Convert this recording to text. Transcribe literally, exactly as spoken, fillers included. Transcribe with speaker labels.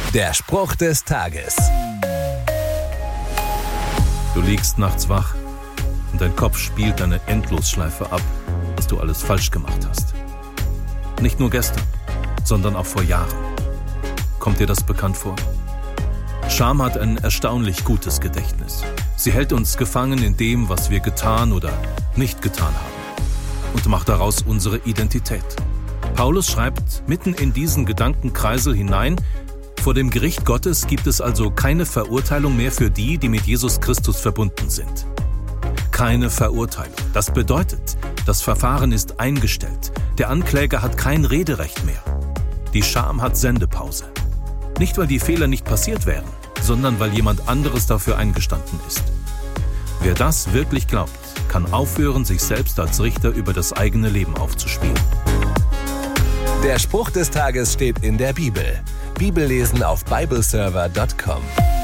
Speaker 1: Der Spruch des Tages.
Speaker 2: Du liegst nachts wach und dein Kopf spielt eine Endlosschleife ab, was du alles falsch gemacht hast. Nicht nur gestern, sondern auch vor Jahren. Kommt dir das bekannt vor? Scham hat ein erstaunlich gutes Gedächtnis. Sie hält uns gefangen in dem, was wir getan oder nicht getan haben, und macht daraus unsere Identität. Paulus schreibt mitten in diesen Gedankenkreisel hinein: Vor dem Gericht Gottes gibt es also keine Verurteilung mehr für die, die mit Jesus Christus verbunden sind. Keine Verurteilung. Das bedeutet, das Verfahren ist eingestellt. Der Ankläger hat kein Rederecht mehr. Die Scham hat Sendepause. Nicht, weil die Fehler nicht passiert wären, sondern weil jemand anderes dafür eingestanden ist. Wer das wirklich glaubt, kann aufhören, sich selbst als Richter über das eigene Leben aufzuspielen.
Speaker 1: Der Spruch des Tages steht in der Bibel. Bibellesen auf bibleserver punkt com.